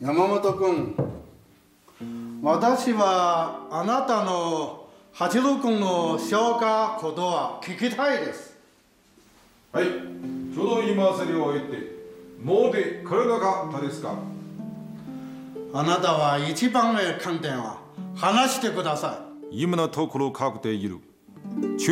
山本君、私はあなたの八郎君の消化ことは聞きたいです。 はい、ちょうど言い回せりを終えて、もうでこれがかですか。 あなたは一番の観点は話してください。 今のところ確定いる。